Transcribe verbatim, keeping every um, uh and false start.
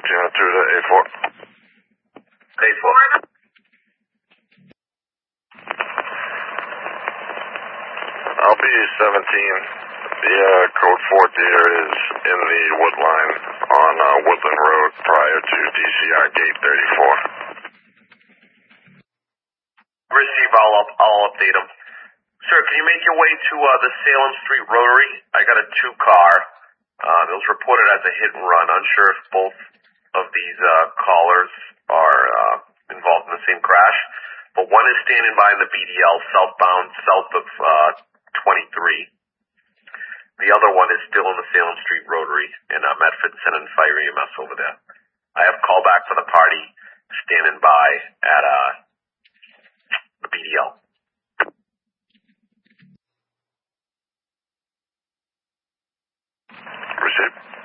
unit two to A four. A four. L B seventeen, the uh, code four deer is in the wood line on uh, Woodland Road prior to D C R gate thirty-four. Receive, I'll, up, I'll update them. Sir, can you make your way to uh, the Salem Street Rotary? I got a two-car. Uh, it was reported as a hit and run. Unsure if both of these uh, callers are uh, involved in the same crash. But one is standing by in the B D L southbound south of uh, twenty-three. The other one is still in the Salem Street Rotary, and uh, Medford sending fire E M S over there. I have callback for the party standing by at uh, the B D L. Received.